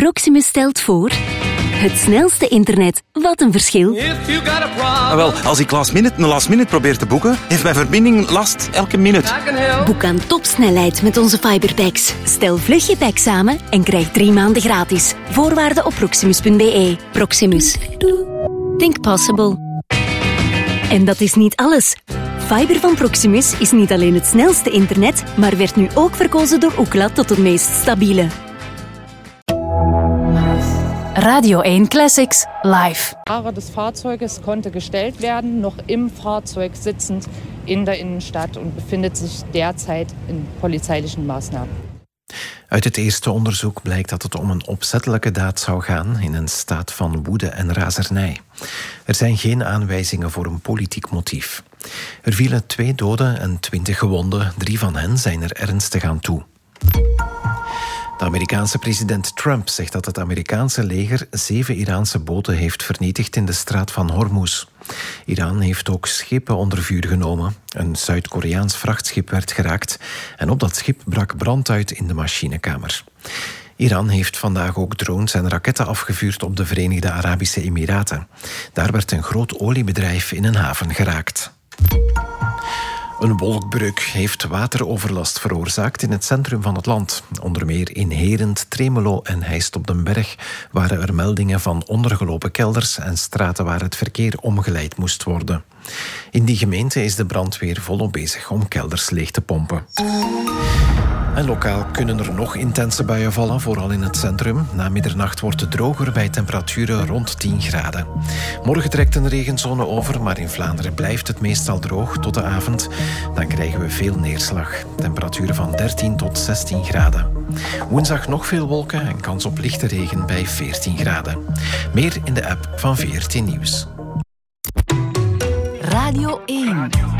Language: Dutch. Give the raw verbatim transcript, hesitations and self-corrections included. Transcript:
Proximus stelt voor... Het snelste internet. Wat een verschil. Ah, wel, als ik last minute een last minute probeer te boeken, heeft mijn verbinding last elke minuut. Boek aan topsnelheid met onze fiberpacks. Stel vlug je pack samen en krijg drie maanden gratis. Voorwaarden op proximus punt b e. Proximus. Think possible. En dat is niet alles. Fiber van Proximus is niet alleen het snelste internet, maar werd nu ook verkozen door Ookla tot het meest stabiele. Radio één Classics live. Der Fahrer des Fahrzeuges konnte gestellt werden, noch im Fahrzeug sitzend in der Innenstadt und befindet sich derzeit in polizeilichen Maßnahmen. Uit het eerste onderzoek blijkt dat het om een opzettelijke daad zou gaan in een staat van woede en razernij. Er zijn geen aanwijzingen voor een politiek motief. Er vielen twee doden en twintig gewonden. Drie van hen zijn er ernstig aan toe. De Amerikaanse president Trump zegt dat het Amerikaanse leger zeven Iraanse boten heeft vernietigd in de straat van Hormuz. Iran heeft ook schepen onder vuur genomen. Een Zuid-Koreaans vrachtschip werd geraakt en op dat schip brak brand uit in de machinekamer. Iran heeft vandaag ook drones en raketten afgevuurd op de Verenigde Arabische Emiraten. Daar werd een groot oliebedrijf in een haven geraakt. Een wolkbreuk heeft wateroverlast veroorzaakt in het centrum van het land. Onder meer in Herent, Tremelo en Heist op den Berg waren er meldingen van ondergelopen kelders en straten waar het verkeer omgeleid moest worden. In die gemeente is de brandweer volop bezig om kelders leeg te pompen. En lokaal kunnen er nog intense buien vallen, vooral in het centrum. Na middernacht wordt het droger bij temperaturen rond tien graden. Morgen trekt een regenzone over, maar in Vlaanderen blijft het meestal droog tot de avond. Dan krijgen we veel neerslag. Temperaturen van dertien tot zestien graden. Woensdag nog veel wolken en kans op lichte regen bij veertien graden. Meer in de app van V R T Nieuws. Radio één.